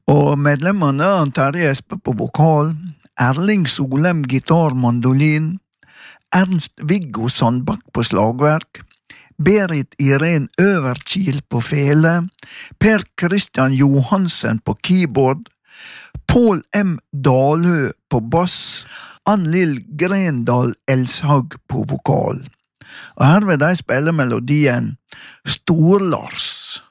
Og medlemmerne Terje Espe på vokal, Erling Solem gitar mandolin, Ernst-Viggo Sandbakk på slagverk, Berit Irene Øverkil på fele, Per Christian Johansen på keyboard, Pål M. Dalø på bass, Ann-Lill Grendal Elshaug på vokal. Og her vil de spille melodien Stor-Lars.